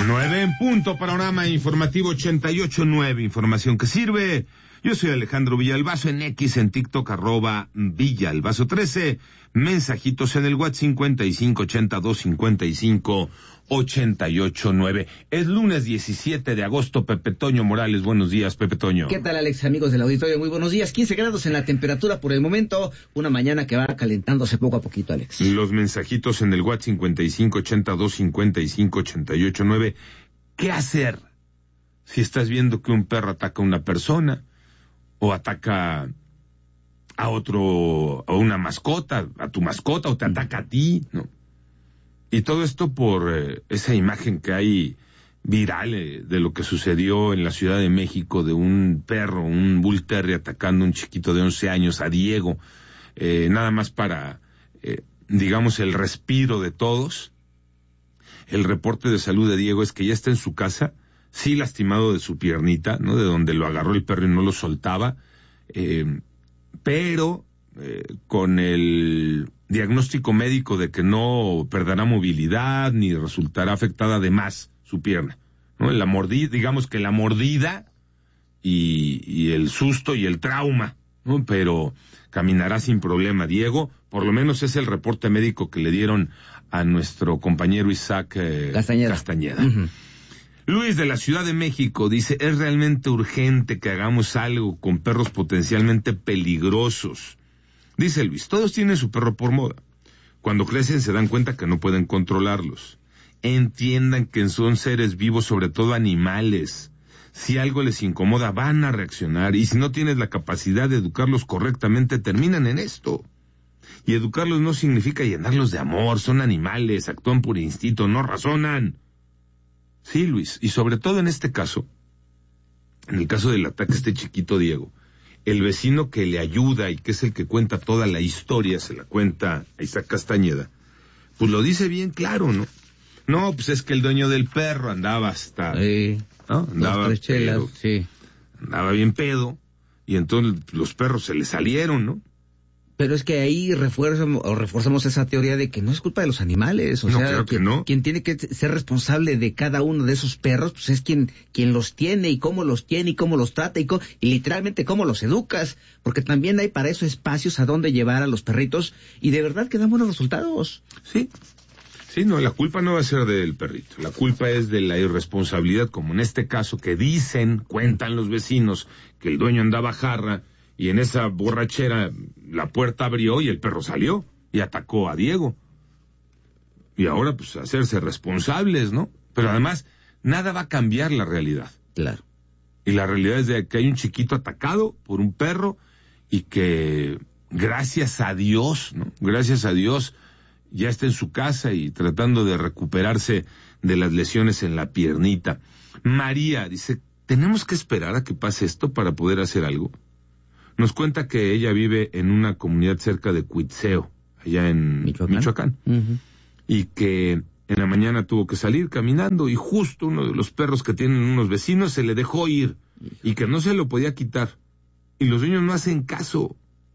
9 en punto, panorama informativo 88.9, información que sirve. Yo soy Alejandro Villalbazo, en X, en TikTok, @Villalbazo13, mensajitos en el WhatsApp 55825588.9. Es lunes 17 de agosto, Pepe Toño Morales, buenos días, Pepe Toño. ¿Qué tal, Alex, amigos del auditorio? Muy buenos días, 15 grados en la temperatura por el momento, una mañana que va calentándose poco a poquito, Alex. Los mensajitos en el WhatsApp 55825588.9. ¿Qué hacer si estás viendo que un perro ataca a una persona? O ataca a otro, a una mascota, a tu mascota, o te ataca a ti, ¿no? Y todo esto por esa imagen que hay viral de lo que sucedió en la Ciudad de México de un perro, un Bull Terrier atacando a un chiquito de 11 años, a Diego, nada más para, digamos, el respiro de todos. El reporte de salud de Diego es que ya está en su casa, sí lastimado de su piernita, ¿no? De donde lo agarró el perro y no lo soltaba, pero con el diagnóstico médico de que no perderá movilidad ni resultará afectada de más su pierna, ¿no? La mordida, digamos que la mordida y el susto y el trauma, ¿no? Pero caminará sin problema Diego, por lo menos es el reporte médico que le dieron a nuestro compañero Isaac Castañeda. Uh-huh. Luis de la Ciudad de México dice, es realmente urgente que hagamos algo con perros potencialmente peligrosos. Dice Luis, todos tienen su perro por moda. Cuando crecen se dan cuenta que no pueden controlarlos. Entiendan que son seres vivos, sobre todo animales. Si algo les incomoda, van a reaccionar. Y si no tienes la capacidad de educarlos correctamente, terminan en esto. Y educarlos no significa llenarlos de amor. Son animales, actúan por instinto, no razonan. Sí, Luis, y sobre todo en este caso, en el caso del ataque a este chiquito Diego, el vecino que le ayuda y que es el que cuenta toda la historia, se la cuenta a Isaac Castañeda, pues lo dice bien claro, ¿no? No, pues es que el dueño del perro andaba hasta... ¿no? Andaba pedo, sí. Andaba bien pedo, y entonces los perros se le salieron, ¿no? Pero es que ahí reforzamos esa teoría de que no es culpa de los animales, quien tiene que ser responsable de cada uno de esos perros, pues es quien los tiene y cómo los trata y literalmente cómo los educas, porque también hay para eso espacios a donde llevar a los perritos y de verdad que dan buenos resultados. Sí, no, la culpa no va a ser del perrito, la culpa es de la irresponsabilidad, como en este caso que cuentan los vecinos que el dueño andaba jarra, y en esa borrachera la puerta abrió y el perro salió y atacó a Diego. Y ahora pues hacerse responsables, ¿no? Pero además nada va a cambiar la realidad. Claro. Y la realidad es de que hay un chiquito atacado por un perro y que gracias a Dios, ¿no? Gracias a Dios ya está en su casa y tratando de recuperarse de las lesiones en la piernita. María dice, ¿tenemos que esperar a que pase esto para poder hacer algo? Nos cuenta que ella vive en una comunidad cerca de Cuitzeo, allá en Michoacán. Uh-huh. Y que en la mañana tuvo que salir caminando y justo uno de los perros que tienen unos vecinos se le dejó ir y que no se lo podía quitar. Y los dueños no hacen caso.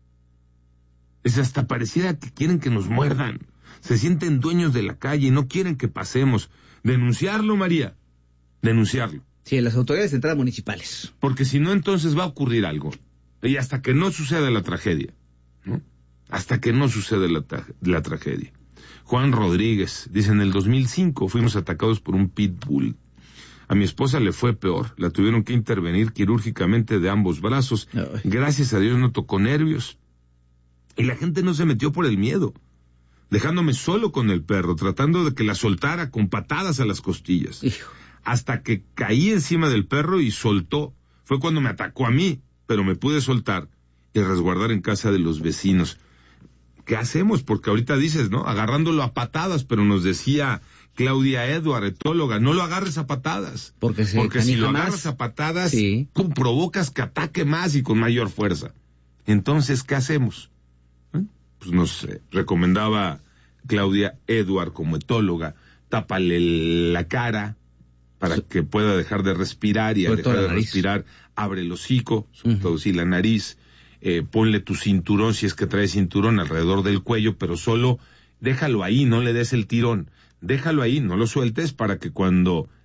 Es hasta pareciera que quieren que nos muerdan. Se sienten dueños de la calle y no quieren que pasemos. Denunciarlo, María. Denunciarlo. Sí, las autoridades de entrada municipales. Porque si no, entonces va a ocurrir algo. Y hasta que no suceda la tragedia, ¿no? Hasta que no suceda la tragedia. Juan Rodríguez dice, en el 2005 fuimos atacados por un pitbull. A mi esposa le fue peor, la tuvieron que intervenir quirúrgicamente de ambos brazos. Ay. Gracias a Dios no tocó nervios. Y la gente no se metió por el miedo, dejándome solo con el perro, tratando de que la soltara con patadas a las costillas. Hijo. Hasta que caí encima del perro y soltó. Fue cuando me atacó a mí, pero me pude soltar y resguardar en casa de los vecinos. ¿Qué hacemos? Porque ahorita dices, ¿no? Agarrándolo a patadas, pero nos decía Claudia Edward, etóloga, no lo agarres a patadas. Porque si lo agarras a patadas, sí, provocas que ataque más y con mayor fuerza. Entonces, ¿qué hacemos? Pues nos recomendaba Claudia Edward como etóloga, tápale la cara para que pueda dejar de respirar y al dejar de respirar, abre el hocico, sobre todo si la nariz, ponle tu cinturón, si es que trae cinturón, alrededor del cuello, pero solo déjalo ahí, no le des el tirón, déjalo ahí, no lo sueltes para que cuando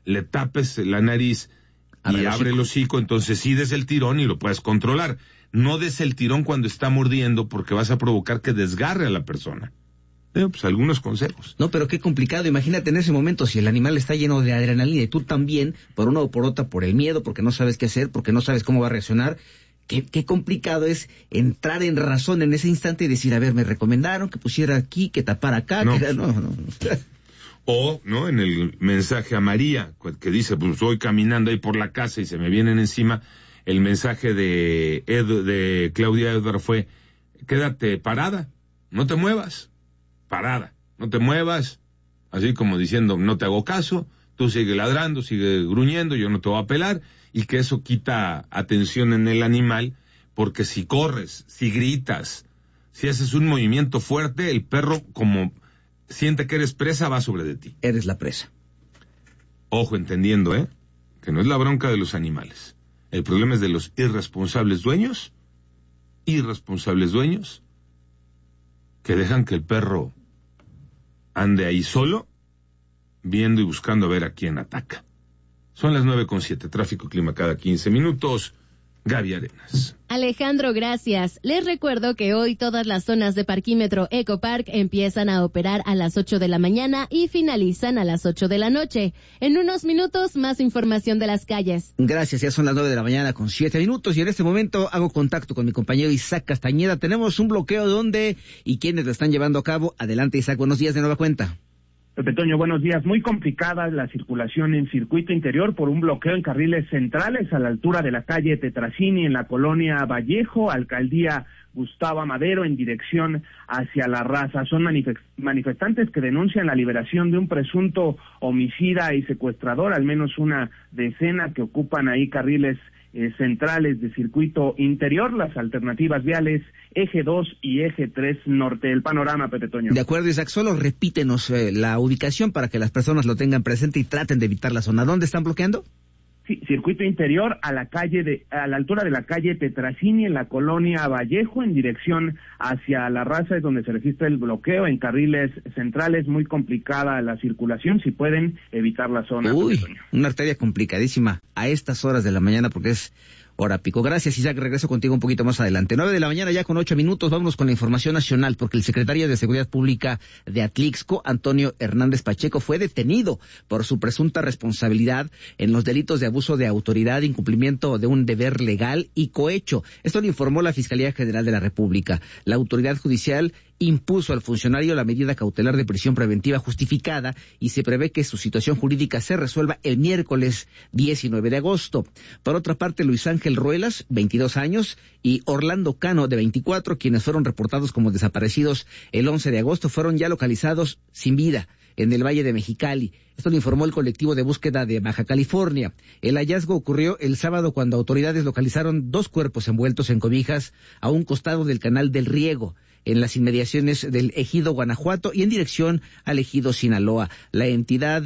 le tapes la nariz y abre el hocico, entonces sí des el tirón y lo puedes controlar. No des el tirón cuando está mordiendo porque vas a provocar que desgarre a la persona. Pues algunos consejos. No, pero qué complicado. Imagínate en ese momento si el animal está lleno de adrenalina y tú también, por una o por otra, por el miedo, porque no sabes qué hacer, porque no sabes cómo va a reaccionar. Qué complicado es entrar en razón en ese instante y decir, a ver, me recomendaron que pusiera aquí, que tapara acá. No. Que no. O, ¿no? En el mensaje a María, que dice, pues voy caminando ahí por la casa y se me vienen encima, el mensaje de Claudia Edward fue, quédate parada, no te muevas. Parada, no te muevas, así como diciendo, no te hago caso, tú sigue ladrando, sigue gruñendo, yo no te voy a pelar, y que eso quita atención en el animal, porque si corres, si gritas, si haces un movimiento fuerte, el perro, como siente que eres presa, va sobre de ti. Eres la presa. Ojo, entendiendo, que no es la bronca de los animales. El problema es de los irresponsables dueños, que dejan que el perro ande ahí solo, viendo y buscando a ver a quién ataca. Son las 9:07, tráfico clima cada 15 minutos. Gaby Arenas. Alejandro, gracias. Les recuerdo que hoy todas las zonas de parquímetro Ecopark empiezan a operar a las 8 de la mañana y finalizan a las 8 de la noche. En unos minutos, más información de las calles. Gracias, ya son las 9 de la mañana con 7 minutos y en este momento hago contacto con mi compañero Isaac Castañeda. Tenemos un bloqueo ¿dónde y quiénes lo están llevando a cabo? Adelante, Isaac, buenos días de nueva cuenta. Pepe Toño, buenos días. Muy complicada la circulación en circuito interior por un bloqueo en carriles centrales a la altura de la calle Tetracini en la colonia Vallejo, alcaldía Gustavo Madero, en dirección hacia La Raza. Son manifestantes que denuncian la liberación de un presunto homicida y secuestrador, al menos una decena que ocupan ahí carriles centrales de circuito interior, las alternativas viales Eje 2 y Eje 3 Norte. El panorama, Pepe Toño. De acuerdo, Isaac, solo repítenos la ubicación para que las personas lo tengan presente y traten de evitar la zona. ¿Dónde están bloqueando? Sí, circuito interior a la altura de la calle Tetracini en la colonia Vallejo, en dirección hacia La Raza, es donde se registra el bloqueo en carriles centrales. Muy complicada la circulación, si pueden evitar la zona. Uy, una arteria complicadísima a estas horas de la mañana porque es hora pico. Gracias, Isaac. Regreso contigo un poquito más adelante. 9 de la mañana ya con 8 minutos. Vámonos con la información nacional porque el secretario de Seguridad Pública de Atlixco, Antonio Hernández Pacheco, fue detenido por su presunta responsabilidad en los delitos de abuso de autoridad, incumplimiento de un deber legal y cohecho. Esto lo informó la Fiscalía General de la República. La autoridad judicial impuso al funcionario la medida cautelar de prisión preventiva justificada y se prevé que su situación jurídica se resuelva el miércoles 19 de agosto. Por otra parte, Luis Ángel Ruelas, 22 años, y Orlando Cano, de 24, quienes fueron reportados como desaparecidos el 11 de agosto, fueron ya localizados sin vida en el Valle de Mexicali. Esto lo informó el colectivo de búsqueda de Baja California. El hallazgo ocurrió el sábado cuando autoridades localizaron 2 cuerpos envueltos en cobijas a un costado del Canal del Riego, en las inmediaciones del ejido Guanajuato y en dirección al ejido Sinaloa. La identidad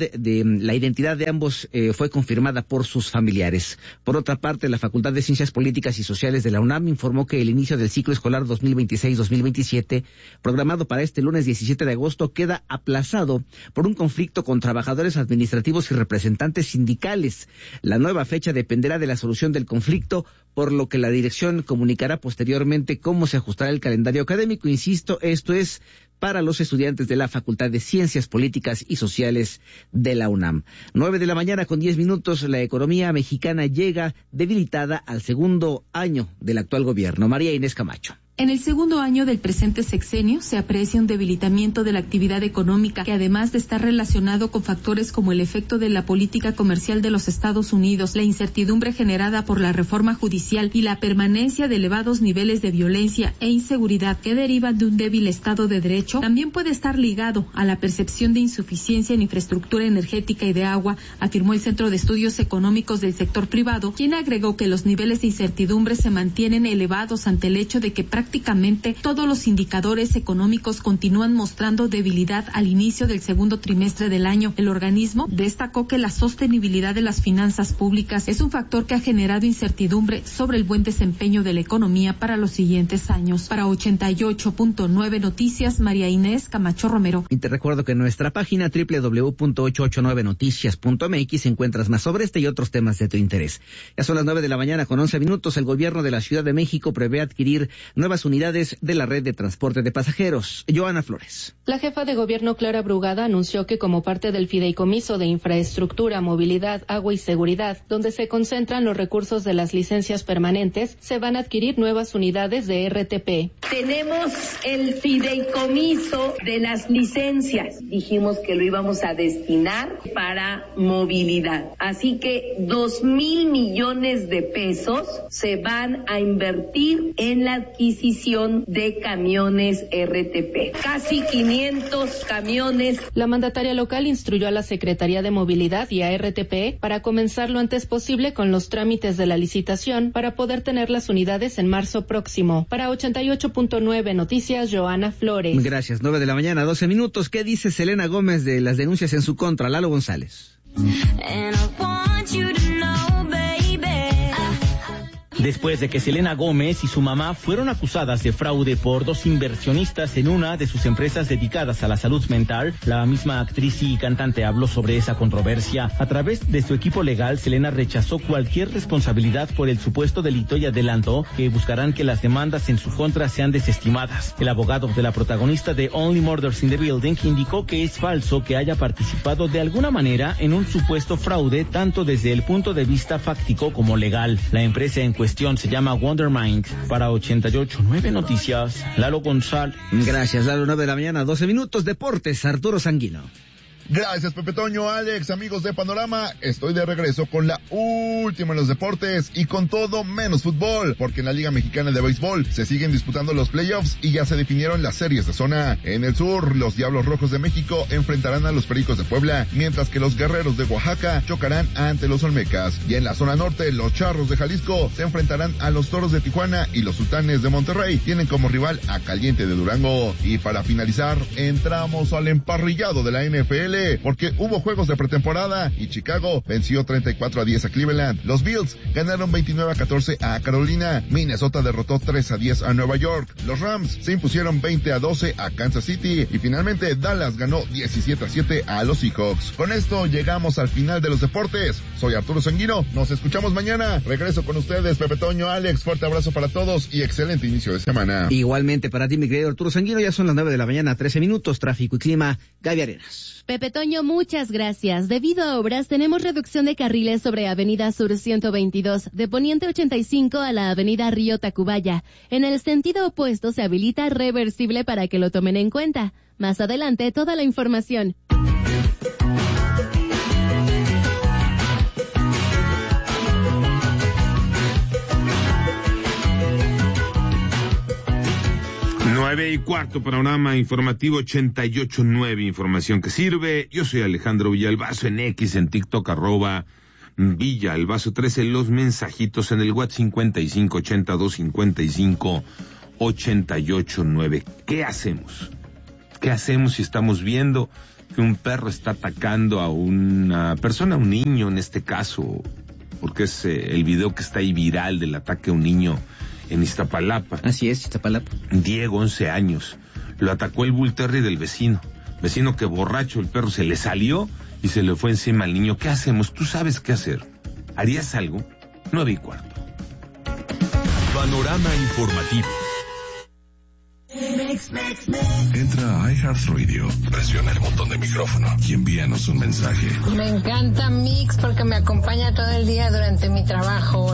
de ambos fue confirmada por sus familiares. Por otra parte, la Facultad de Ciencias Políticas y Sociales de la UNAM informó que el inicio del ciclo escolar 2026-2027, programado para este lunes 17 de agosto, queda aplazado por un conflicto con trabajadores administrativos y representantes sindicales. La nueva fecha dependerá de la solución del conflicto, por lo que la dirección comunicará posteriormente cómo se ajustará el calendario académico. Insisto, esto es para los estudiantes de la Facultad de Ciencias Políticas y Sociales de la UNAM. 9 de la mañana con 10 minutos, la economía mexicana llega debilitada al segundo año del actual gobierno. María Inés Camacho. En el segundo año del presente sexenio se aprecia un debilitamiento de la actividad económica que, además de estar relacionado con factores como el efecto de la política comercial de los Estados Unidos, la incertidumbre generada por la reforma judicial y la permanencia de elevados niveles de violencia e inseguridad que derivan de un débil Estado de Derecho, también puede estar ligado a la percepción de insuficiencia en infraestructura energética y de agua, afirmó el Centro de Estudios Económicos del Sector Privado, quien agregó que los niveles de incertidumbre se mantienen elevados ante el hecho de que prácticamente prácticamente todos los indicadores económicos continúan mostrando debilidad al inicio del segundo trimestre del año. El organismo destacó que la sostenibilidad de las finanzas públicas es un factor que ha generado incertidumbre sobre el buen desempeño de la economía para los siguientes años. Para 88.9 Noticias, María Inés Camacho Romero. Y te recuerdo que en nuestra página www.889noticias.mx encuentras más sobre este y otros temas de tu interés. Ya son las 9:11 con 11 minutos. El gobierno de la Ciudad de México prevé adquirir nuevas unidades de la red de transporte de pasajeros. Joana Flores. La jefa de gobierno Clara Brugada anunció que como parte del Fideicomiso de Infraestructura, Movilidad, Agua y Seguridad, donde se concentran los recursos de las licencias permanentes, se van a adquirir nuevas unidades de RTP. Tenemos el Fideicomiso de las licencias. Dijimos que lo íbamos a destinar para movilidad. Así que 2,000 millones de pesos se van a invertir en la adquisición de camiones RTP. Casi 500 camiones. La mandataria local instruyó a la Secretaría de Movilidad y a RTP para comenzar lo antes posible con los trámites de la licitación para poder tener las unidades en marzo próximo. Para 88.9 Noticias, Joana Flores. Gracias. 9:12 a:12. ¿Qué dice Selena Gómez de las denuncias en su contra? Lalo González. Después de que Selena Gómez y su mamá fueron acusadas de fraude por dos inversionistas en una de sus empresas dedicadas a la salud mental, la misma actriz y cantante habló sobre esa controversia. A través de su equipo legal, Selena rechazó cualquier responsabilidad por el supuesto delito y adelantó que buscarán que las demandas en su contra sean desestimadas. El abogado de la protagonista de Only Murders in the Building indicó que es falso que haya participado de alguna manera en un supuesto fraude, tanto desde el punto de vista fáctico como legal. La empresa en cuestión se llama Wondermind. Para 88.9 Noticias, Lalo González. Gracias, Lalo. 9:12 a:12. Deportes, Arturo Sanguino. Gracias, Pepe Toño, Alex, amigos de Panorama. Estoy de regreso con la última en los deportes y con todo menos fútbol, porque en la Liga Mexicana de Béisbol se siguen disputando los playoffs y ya se definieron las series de zona. En el sur, los Diablos Rojos de México enfrentarán a los Pericos de Puebla, mientras que los Guerreros de Oaxaca chocarán ante los Olmecas. Y en la zona norte, los Charros de Jalisco se enfrentarán a los Toros de Tijuana y los Sultanes de Monterrey tienen como rival a Caliente de Durango. Y para finalizar, entramos al emparrillado de la NFL, porque hubo juegos de pretemporada y Chicago venció 34-10 a Cleveland. Los Bills ganaron 29-14 a Carolina. Minnesota derrotó 3-10 a Nueva York. Los Rams se impusieron 20-12 a Kansas City y finalmente Dallas ganó 17-7 a los Seahawks. Con esto llegamos al final de los deportes. Soy Arturo Sanguino. Nos escuchamos mañana. Regreso con ustedes, Pepe Toño, Alex. Fuerte abrazo para todos y excelente inicio de semana. Igualmente para ti, mi querido Arturo Sanguino. Ya son las 9:00 13 minutos. Tráfico y clima, Gaby Arenas. Pepe Toño, muchas gracias. Debido a obras, tenemos reducción de carriles sobre Avenida Sur 122, de Poniente 85 a la Avenida Río Tacubaya. En el sentido opuesto se habilita reversible para que lo tomen en cuenta. Más adelante, toda la información. Nueve y cuarto, Panorama Informativo 88.9, información que sirve. Yo soy Alejandro Villalbazo, en X, en TikTok, @Villalbazo 13, los mensajitos en el WhatsApp 5582558889. ¿Qué hacemos? ¿Qué hacemos si estamos viendo que un perro está atacando a una persona, a un niño en este caso? Porque es el video que está ahí viral del ataque a un niño en Iztapalapa. Así es, Iztapalapa. Diego, 11 años. Lo atacó el Bull Terrier del vecino. Vecino que borracho, el perro se le salió y se le fue encima al niño. ¿Qué hacemos? ¿Tú sabes qué hacer? ¿Harías algo? 9:15. Panorama informativo. Entra a iHeartRadio, presiona el botón de micrófono y envíanos un mensaje. Me encanta Mix porque me acompaña todo el día durante mi trabajo.